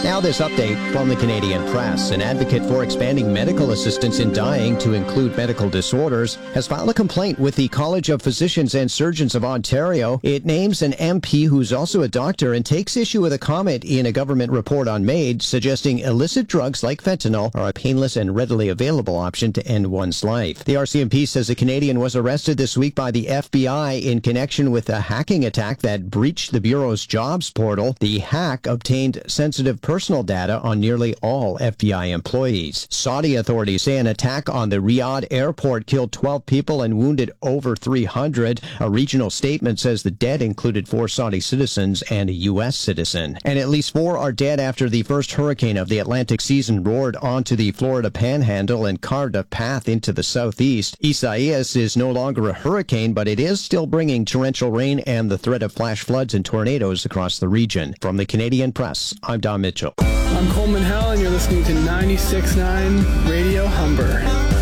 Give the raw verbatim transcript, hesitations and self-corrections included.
Now this update from the Canadian Press. An advocate for expanding medical assistance in dying to include medical disorders has filed a complaint with the College of Physicians and Surgeons of Ontario. It names an M P who's also a doctor and takes issue with a comment in a government report on MAID suggesting illicit drugs like fentanyl are a painless and readily available option to end one's life. The R C M P says a Canadian was arrested this week by the F B I in connection with a hacking attack that breached the Bureau's jobs portal. The hack obtained sensitive personal data on nearly all F B I employees. Saudi authorities say an attack on the Riyadh airport killed twelve people and wounded over three hundred. A regional statement says the dead included four Saudi citizens and a U S citizen. And at least four are dead after the first hurricane of the Atlantic season roared onto the Florida Panhandle and carved a path into the southeast. Isaias is no longer a hurricane, but it is still bringing torrential rain and the threat of flash floods and tornadoes across the region. From the Canadian Press, I'm Don Mitchell. I'm Coleman Hell, and you're listening to ninety-six point nine Radio Humber.